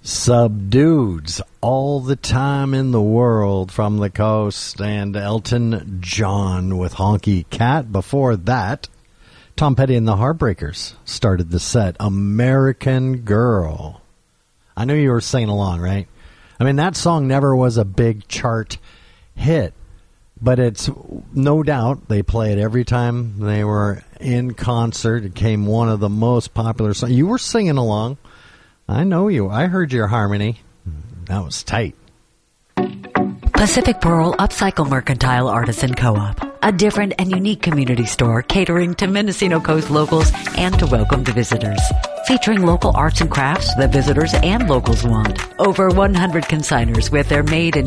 Subdueds, All the Time in the World from the Coast, and Elton John with Honky Cat. Before that, Tom Petty and the Heartbreakers started the set, American Girl. I knew you were singing along, right? I mean, that song never was a big chart hit, but it's no doubt they play it every time they were in concert. It became one of the most popular songs. You were singing along. I know you. I heard your harmony. That was tight. Pacific Pearl Upcycle Mercantile Artisan Co-op, a different and unique community store catering to Mendocino Coast locals and to welcomed visitors. Featuring local arts and crafts that visitors and locals want. Over 100 consigners with their made and